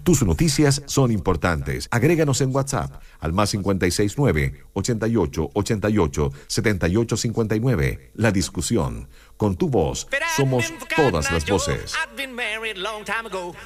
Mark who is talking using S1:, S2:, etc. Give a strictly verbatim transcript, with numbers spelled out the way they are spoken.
S1: Tus noticias son importantes. Agréganos en WhatsApp al más cincuenta y seis nueve, ochenta y ocho, ochenta y ocho, setenta y ocho cincuenta y nueve. La discusión. Con tu voz, somos todas las voces.